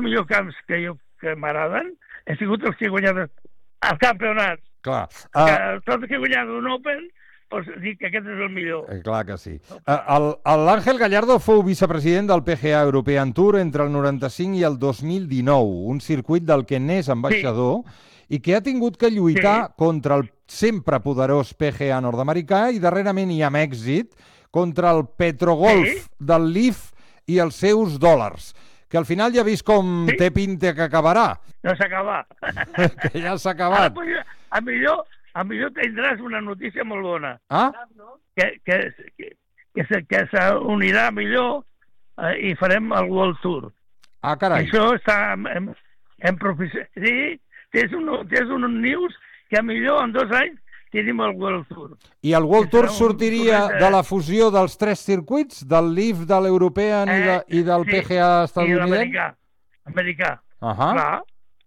millors camps que m'agraden han sigut els que he guanyat al campionat. Clar. Tot el que he guanyat un Open, doncs dic que aquest és el millor. Clar que sí. L'Àngel Gallardo fou vicepresident del PGA European Tour entre el 95 i el 2019, un circuit del que n'és ambaixador i que ha tingut que lluitar contra el sempre poderós PGA nord-americà i darrerament i amb èxit contra el Petrogolf del Leaf i els seus dòlars, que al final ja ha vist com té pinta que acabarà. No s'ha acabat. Que ja s'ha acabat. A millor tindràs una notícia molt bona. Ah? Que s'unirà millor i farem el World Tour. Ah, carai. Això està en professió. Sí, és un news que millor en 2 anys tenim el World Tour. I el World Tour sortiria de la fusió dels 3 circuits, del Leaf, de l'European i del PGA estadounidense? I l'americà. Clar.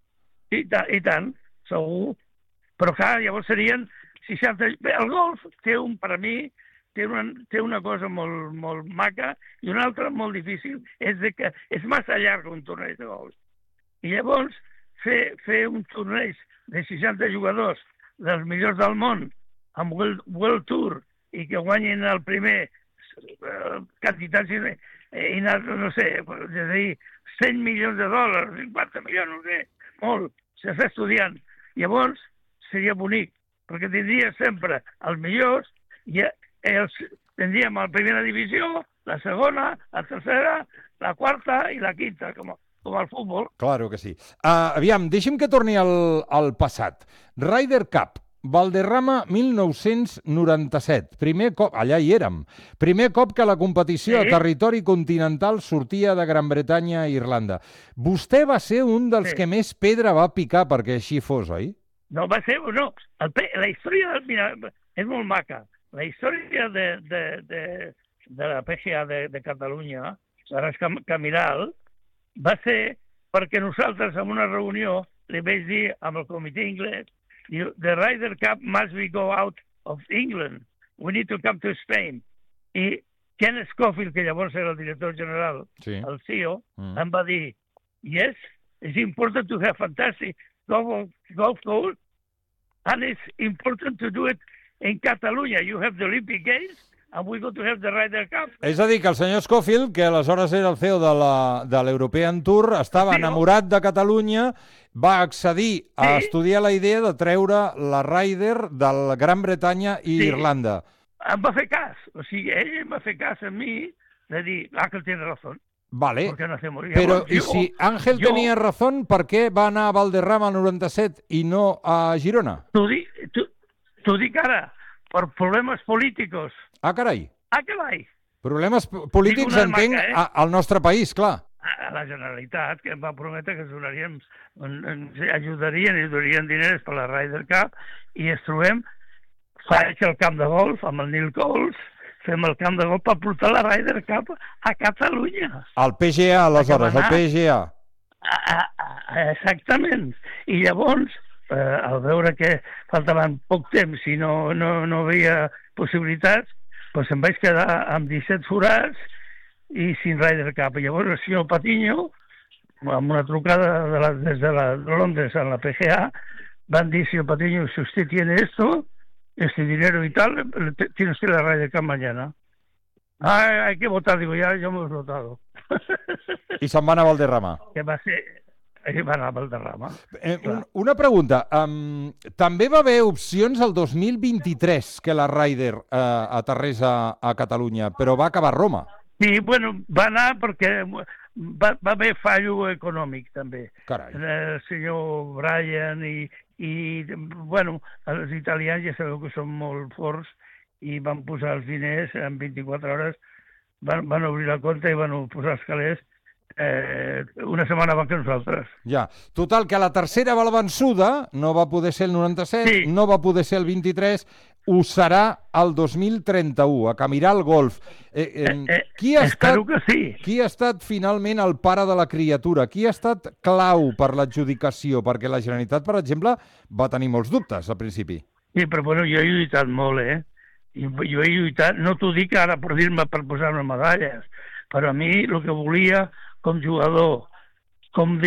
I tant, segur. Però clar, llavors serien 60... Bé, el golf per a mi, té una cosa molt maca i una altra molt difícil, és que és massa llarg un torneig de golf. I llavors fer un torneig de 60 jugadors dels millors del món amb World Tour i que guanyin el primer quantitats no sé, és a dir, 100 milions de dòlars, 50 milions, no sé, molt, s'està estudiant. Llavors seria bonic, perquè tindria sempre els millors i tindríem la primera divisió, la segona, la tercera, la quarta i la quinta, com al futbol. Claro que sí. Aviam, deixi'm que torni al passat. Ryder Cup, Valderrama 1997. Primer cop, allà hi érem. Primer cop que la competició a territori continental sortia de Gran Bretanya i Irlanda. Vostè va ser un dels que més pedra va picar perquè així fos, oi? No, va ser... No, la història... Mira, és molt maca. La història de la PGA de Catalunya, Carles Camiral, va ser perquè nosaltres en una reunió li vaig dir amb el comitè anglès the Ryder Cup must be go out of England. We need to come to Spain. I Ken Scofield, que llavors era el director general, el CEO, em va dir yes, it's important to have fantastic golf course and it's important to do it in Catalunya. You have the Olympic Games and we're going to have the Ryder Cup. És a dir, que el senyor Scofield, que aleshores era el CEO de l'European Tour, estava enamorat de Catalunya, va accedir a estudiar la idea de treure la Ryder de Gran Bretanya i Irlanda. Em va fer cas, o sigui, ell em va fer cas a mi de dir, que tiene razón. Vale, però i si Ángel tenia razón, per què va anar a Valderrama al 97 i no a Girona? T'ho dic ara, per problemes polítics. Ah, carai. Ah, carai. Problemes polítics, entenc, al nostre país, clar. A la Generalitat, que em va prometre que ajudarien i donarien diners per la Ryder Cup, i ens trobem, faig el camp de golf amb el Neil Coles, fem el camp de golf per portar la Ryder Cup a Catalunya. Al PGA, aleshores, al PGA. Exactament. I llavors, al veure que faltaven poc temps i no havia possibilitats, doncs em vaig quedar amb 17 forats i sin Ryder Cup. I llavors el senyor Patiño, amb una trucada des de Londres a la PGA, van dir, senyor Patiño, si usted tiene esto, este dinero y tal, tiene usted la Ryder Cup mañana. Hay que votar, digo, ya hemos votado. I se'n van a Valderrama. Que va ser... Va anar a Valderrama. Una pregunta. També va haver opcions el 2023 que la Ryder aterrés a Catalunya, però va acabar a Roma. Sí, bueno, va anar perquè va haver fallo econòmic, també. Carai. El senyor Brian i bueno, els italians ja sabeu que són molt forts i van posar els diners en 24 hores, van obrir la compta i van posar els calés una setmana abans que nosaltres. Ja. Total, que la tercera va la vençuda, no va poder ser el 97, no va poder ser el 23, ho serà el 2031, a Camiral Golf. Qui ha estat finalment el pare de la criatura? Qui ha estat clau per l'adjudicació? Perquè la Generalitat, per exemple, va tenir molts dubtes al principi. Sí, però bueno, jo he lluitat molt, Jo he lluitat, no t'ho dic ara per dir-me per posar-me medalles, però a mi el que volia com jugador, com